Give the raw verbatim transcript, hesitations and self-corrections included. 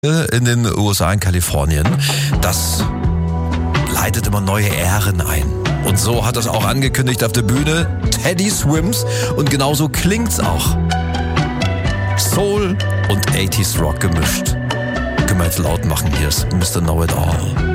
in den U S A, in Kalifornien, das leitet immer neue Ähren ein. Und so hat das auch angekündigt auf der Bühne. Teddy Swims. Und genauso klingt's auch. Soul und achtziger Rock gemischt. Können wir jetzt laut machen. Hier ist Mister Know It All.